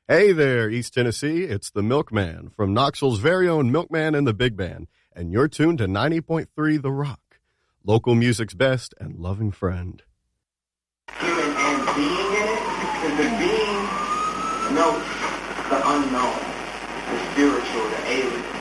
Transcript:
Hey there, East Tennessee. It's the Milkman from Knoxville's very own Milkman and the Big Band, and you're tuned to 90.3 The Rock, local music's best and loving friend. Human and being in it, because the being knows the unknown, the spiritual, the alien.